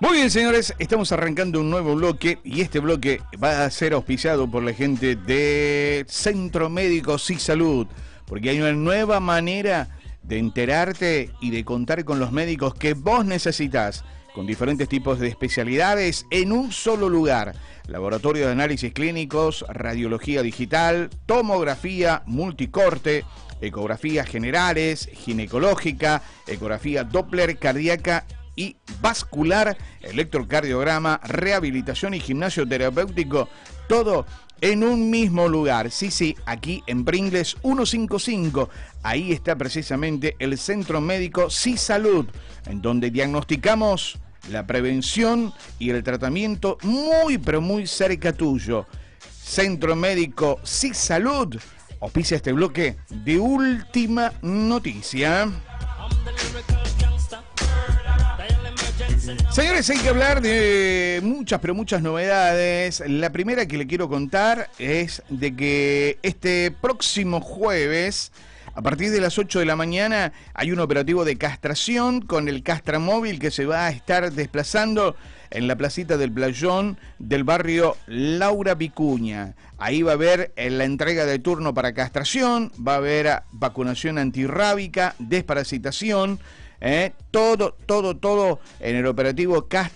Muy bien, señores, estamos arrancando un nuevo bloque y este bloque va a ser auspiciado por la gente de Centro Médico Sí Salud, porque hay una nueva manera de enterarte y de contar con los médicos que vos necesitas, con diferentes tipos de especialidades en un solo lugar. Laboratorio de análisis clínicos, radiología digital, tomografía, multicorte, ecografías generales, ginecológica, ecografía Doppler, cardíaca y vascular, electrocardiograma, rehabilitación y gimnasio terapéutico, todo en un mismo lugar. Sí, aquí en Pringles 155, ahí está precisamente el Centro Médico Sí Salud, en donde diagnosticamos la prevención y el tratamiento muy, pero muy cerca tuyo. Centro Médico Sí Salud auspicia este bloque de Última Noticia. Señores, hay que hablar de muchas, pero muchas novedades. La primera que le quiero contar es de que este próximo jueves, a partir de las 8 de la mañana, hay un operativo de castración con el castramóvil que se va a estar desplazando en la placita del Playón del barrio Laura Vicuña. Ahí va a haber la entrega de turno para castración, va a haber vacunación antirrábica, desparasitación, todo en el operativo